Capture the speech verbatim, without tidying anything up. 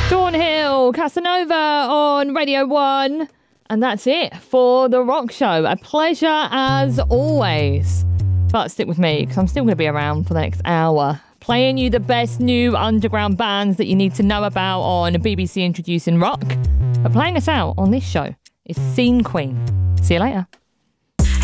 Dawn Hill, Casanova on Radio one. And that's it for The Rock Show. A pleasure as always. But stick with me, because I'm still going to be around for the next hour, playing you the best new underground bands that you need to know about on B B C Introducing Rock. But playing us out on this show is Scene Queen. See you later.